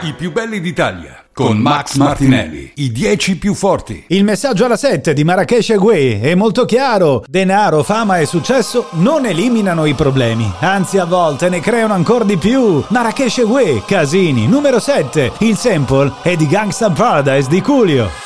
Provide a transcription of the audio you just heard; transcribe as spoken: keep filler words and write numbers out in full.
I più belli d'Italia. Con Max Martinelli, i dieci più forti. Il messaggio alla sette di Marracash Guè è molto chiaro. Denaro, fama e successo non eliminano i problemi, anzi a volte ne creano ancora di più. Marracash Guè, Casini, numero sette. Il sample è di Gangsta Paradise di Coolio.